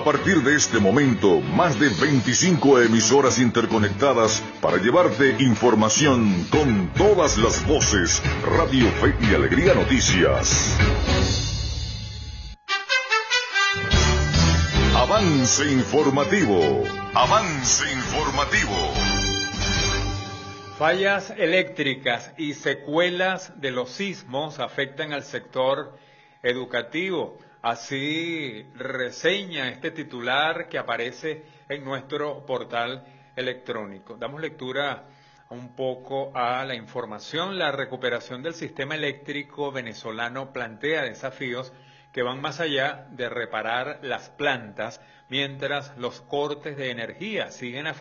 A partir de este momento, más de 25 emisoras interconectadas para llevarte información con todas las voces. Radio Fe y Alegría Noticias. Avance informativo. Avance informativo. Fallas eléctricas y secuelas de los sismos afectan al sector educativo. Así reseña este titular que aparece en nuestro portal electrónico. Damos lectura un poco a la información. La recuperación del sistema eléctrico venezolano plantea desafíos que van más allá de reparar las plantas, mientras los cortes de energía siguen afectando